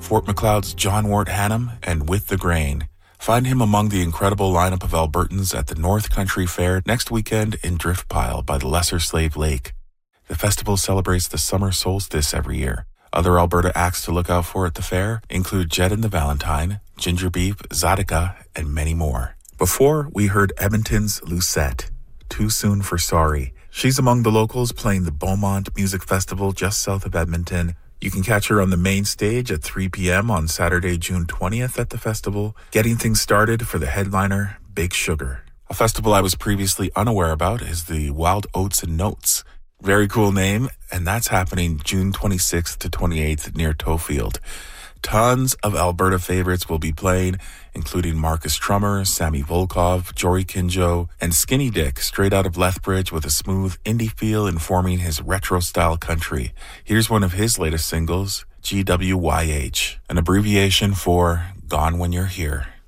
Fort McLeod's John Wart Hannum, and With the Grain. Find him among the incredible lineup of Albertans at the North Country Fair next weekend in Driftpile by the Lesser Slave Lake. The festival celebrates the summer solstice every year. Other Alberta acts to look out for at the fair include Jed and the Valentine, Ginger Beef, Zadika, and many more. Before, we heard Edmonton's Lucette, Too Soon for Sorry. She's among the locals playing the Beaumont Music Festival just south of Edmonton. You can catch her on the main stage at 3 p.m. on Saturday, June 20th at the festival, getting things started for the headliner, Big Sugar. A festival I was previously unaware about is the Wild Oats and Notes. Very cool name, and that's happening June 26th to 28th near Toefield. Tons of Alberta favorites will be playing, including Marcus Trummer, Sammy Volkov, Jory Kinjo, and Skinny Dick, straight out of Lethbridge with a smooth indie feel informing his retro-style country. Here's one of his latest singles, GWYH, an abbreviation for Gone When You're Here.